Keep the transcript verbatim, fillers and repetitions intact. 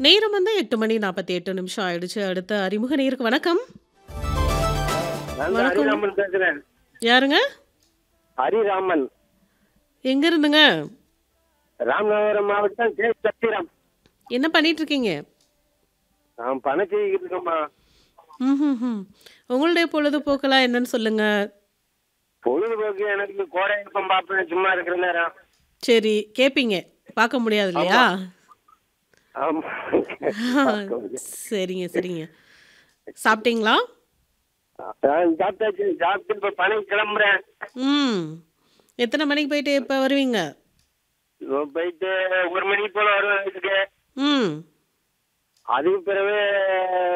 நேரம் வந்து எட்டு மணி நாற்பத்தி எட்டு நிமிஷம் ஆயிடுச்சு. அடுத்த அறிமுக நேயருக்கு வணக்கம். நான் தான் வணக்கம். ஹரிராமன் பேசுறேன். யாருங்க? ஹரிராமன். எங்க இருந்துங்க? ராமநாதபுரம் மாவட்டம் கே. சத்திரம். என்ன பண்ணிட்டு இருக்கீங்க? நான் பணம் செய்துக்கிட்டு இருக்கேம்மா. ம்ஹ்ஹ்ம். உங்களுடைய பொழுதுபோக்கெல்லாம் என்னன்னு சொல்லுங்க? பொழுதுபோக்கு எனக்கு கோடை வெப்பம் பார்ப்பேன் சும்மா இருக்கிற நேரம். சரி, கேட்பீங்க. பார்க்க முடியாது ஆமா. இல்லையா? ஆமா. பார்க்க முடியும். சரிங்க, சரிங்க. சாப்பிட்டீங்களா? நான் சாப்பிட்டாச்சு. சாப்பிட்டு இப்ப பணம் கிளம்புறேன். ம். எத்தனை மணிக்கு போயிட்டு எப்ப வருவீங்க? இதோ போயிட்டு ஒரு மணிக்கு போல வருவேன் வீட்டுக்கு. ம். அதுக்கு பிறகு